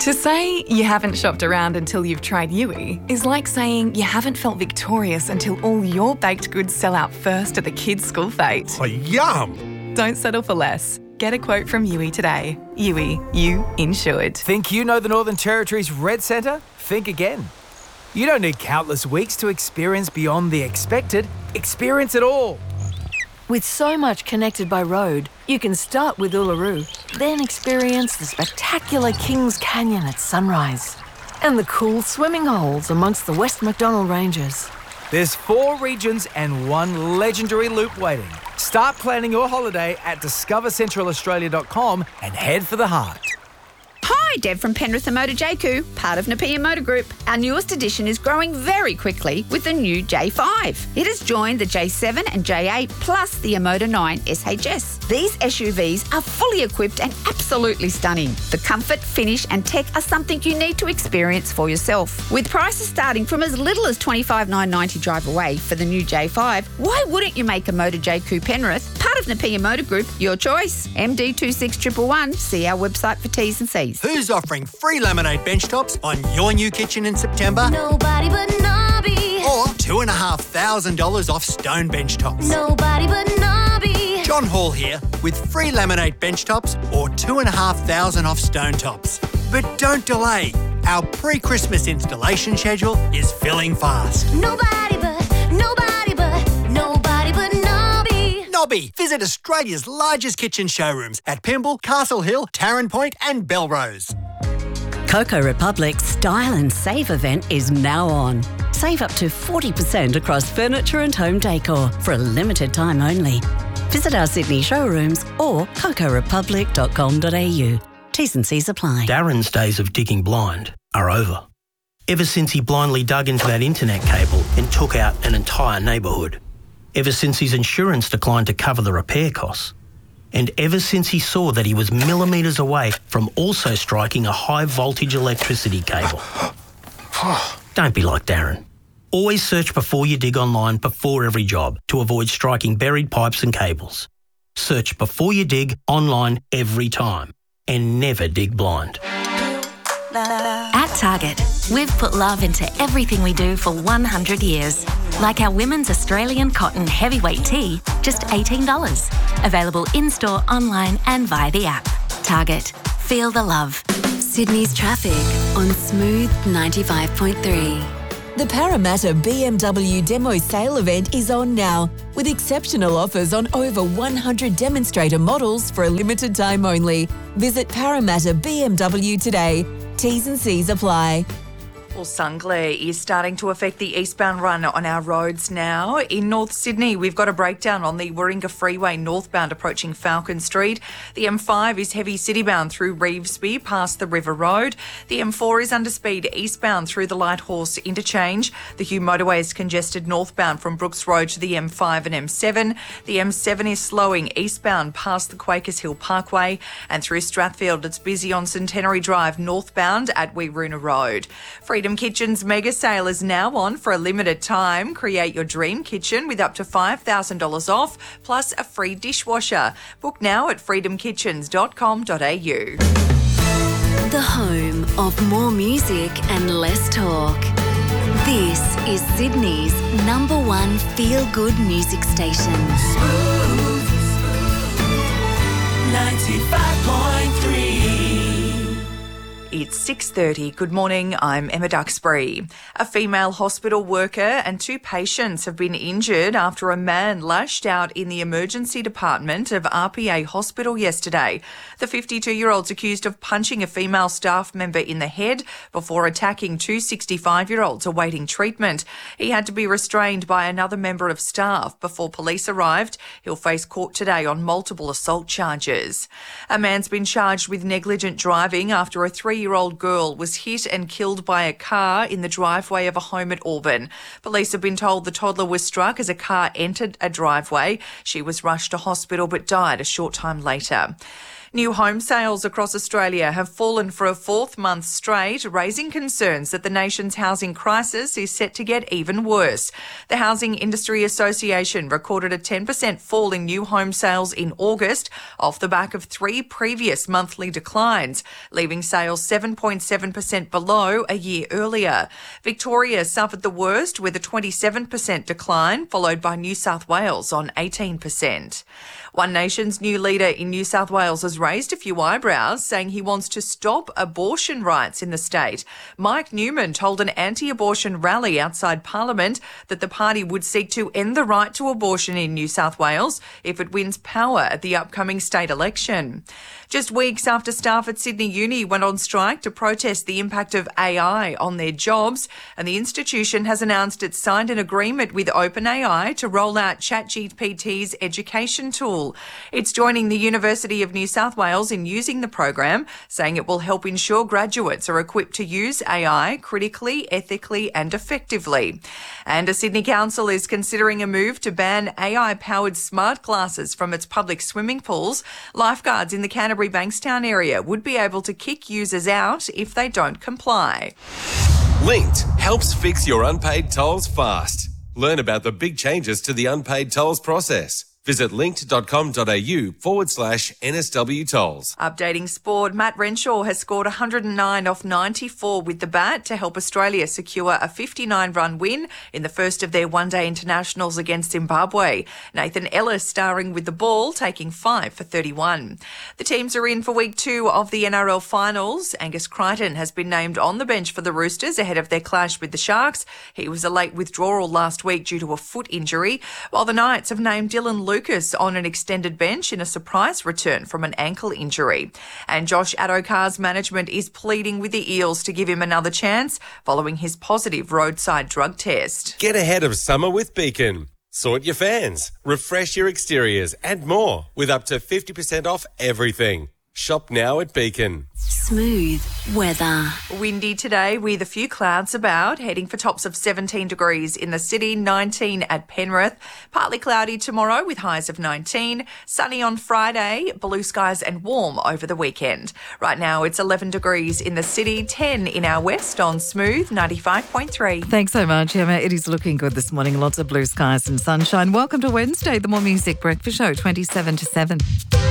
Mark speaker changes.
Speaker 1: To say you haven't shopped around until you've tried Yui is like saying you haven't felt victorious until all your baked goods sell out first at the kids' school fete.
Speaker 2: Oh, yum!
Speaker 1: Don't settle for less. Get a quote from Yui today. Yui, you insured.
Speaker 3: Think you know the Northern Territory's Red Centre? Think again. You don't need countless weeks to experience beyond the expected. Experience it all.
Speaker 4: With so much connected by road, you can start with Uluru, then experience the spectacular Kings Canyon at sunrise and the cool swimming holes amongst the West Macdonnell Ranges.
Speaker 3: There's 4 regions and 1 legendary loop waiting. Start planning your holiday at discovercentralaustralia.com and head for the heart.
Speaker 5: Hi, Deb from Penrith and Motor JQ, part of Nepean Motor Group. Our newest edition is growing very quickly with the new J5. It has joined the J7 and J8 plus the Emoda 9 SHS. These SUVs are fully equipped and absolutely stunning. The comfort, finish and tech are something you need to experience for yourself. With prices starting from as little as $25,990 drive away for the new J5, why wouldn't you make a Motor JQ Penrith, part of Nepean Motor Group, your choice? MD26111, see our website for T's and C's.
Speaker 6: Who's offering free laminate bench tops on your new kitchen in September?
Speaker 7: Nobody but Nobby.
Speaker 6: Or $2,500 off stone bench tops?
Speaker 7: Nobody but Nobby.
Speaker 6: John Hall here with free laminate bench tops or $2,500 off stone tops. But don't delay. Our pre-Christmas installation schedule is filling fast.
Speaker 7: Nobody but Nobby.
Speaker 6: Nobby. Visit Australia's largest kitchen showrooms at Pymble, Castle Hill, Tarrant Point and Belrose.
Speaker 8: Coco Republic's Style and Save event is now on. Save up to 40% across furniture and home decor for a limited time only. Visit our Sydney showrooms or cocorepublic.com.au. T's and C's apply.
Speaker 9: Darren's days of digging blind are over. Ever since he blindly dug into that internet cable and took out an entire neighbourhood. Ever since his insurance declined to cover the repair costs. And ever since he saw that he was millimetres away from also striking a high voltage electricity cable. Don't be like Darren. Always search before you dig online before every job to avoid striking buried pipes and cables. Search before you dig online every time and never dig blind.
Speaker 10: At Target, we've put love into everything we do for 100 years. Like our women's Australian cotton heavyweight tee, just $18. Available in-store, online and via the app. Target. Feel the love.
Speaker 11: Sydney's traffic on Smooth 95.3. The Parramatta BMW Demo Sale event is on now, with exceptional offers on over 100 demonstrator models for a limited time only. Visit Parramatta BMW today. T's and C's apply.
Speaker 12: Well, sun glare is starting to affect the eastbound run on our roads now. In North Sydney, we've got a breakdown on the Warringah Freeway northbound approaching Falcon Street. The M5 is heavy citybound through Revesby past the River Road. The M4 is under speed eastbound through the Lighthorse interchange. The Hugh motorway is congested northbound from Brooks Road to the M5 and M7. The M7 is slowing eastbound past the Quakers Hill Parkway. And through Strathfield, it's busy on Centenary Drive northbound at Weeroona Road. Freedom Kitchen's mega sale is now on for a limited time. Create your dream kitchen with up to $5,000 off, plus a free dishwasher. Book now at freedomkitchens.com.au.
Speaker 11: The home of more music and less talk. This is Sydney's #1 feel-good music station.
Speaker 13: Smooth 95.3.
Speaker 12: It's 6:30. Good morning, I'm Emma Duxbury. A female hospital worker and 2 patients have been injured after a man lashed out in the emergency department of RPA Hospital yesterday. The 52-year-old's accused of punching a female staff member in the head before attacking 2 65-year-olds awaiting treatment. He had to be restrained by another member of staff before police arrived. He'll face court today on multiple assault charges. A man's been charged with negligent driving after a 3-year-old girl was hit and killed by a car in the driveway of a home at Auburn. Police have been told the toddler was struck as a car entered a driveway. She was rushed to hospital but died a short time later. New home sales across Australia have fallen for a fourth month straight, raising concerns that the nation's housing crisis is set to get even worse. The Housing Industry Association recorded a 10% fall in new home sales in August off the back of 3 previous monthly declines, leaving sales 7.7% below a year earlier. Victoria suffered the worst with a 27% decline, followed by New South Wales on 18%. One Nation's new leader in New South Wales has raised a few eyebrows, saying he wants to stop abortion rights in the state. Mike Newman told an anti-abortion rally outside Parliament that the party would seek to end the right to abortion in New South Wales if it wins power at the upcoming state election. Just weeks after staff at Sydney Uni went on strike to protest the impact of AI on their jobs, and the institution has announced it's signed an agreement with OpenAI to roll out ChatGPT's education tool. It's joining the University of New South Wales in using the program, saying it will help ensure graduates are equipped to use AI critically, ethically and effectively. And a Sydney council is considering a move to ban AI-powered smart glasses from its public swimming pools. Lifeguards in the Canterbury Bankstown area would be able to kick users out if they don't comply.
Speaker 2: Linked helps fix your unpaid tolls fast. Learn about the big changes to the unpaid tolls process. Visit linked.com.au/NSW tolls.
Speaker 12: Updating sport, Matt Renshaw has scored 109 off 94 with the bat to help Australia secure a 59-run win in the first of their one-day internationals against Zimbabwe. Nathan Ellis starring with the ball, taking 5 for 31. The teams are in for week 2 of the NRL finals. Angus Crichton has been named on the bench for the Roosters ahead of their clash with the Sharks. He was a late withdrawal last week due to a foot injury, while the Knights have named Dylan Lucas on an extended bench in a surprise return from an ankle injury. And Josh Addocar's management is pleading with the Eels to give him another chance following his positive roadside drug test.
Speaker 2: Get ahead of summer with Beacon. Sort your fans, refresh your exteriors and more with up to 50% off everything. Shop now at Beacon.
Speaker 10: Smooth weather.
Speaker 12: Windy today with a few clouds about, heading for tops of 17 degrees in the city, 19 at Penrith. Partly cloudy tomorrow with highs of 19. Sunny on Friday, blue skies and warm over the weekend. Right now it's 11 degrees in the city, 10 in our west on Smooth 95.3.
Speaker 14: Thanks so much, Emma. It is looking good this morning. Lots of blue skies and sunshine. Welcome to Wednesday, the More Music Breakfast Show, 27 to 7.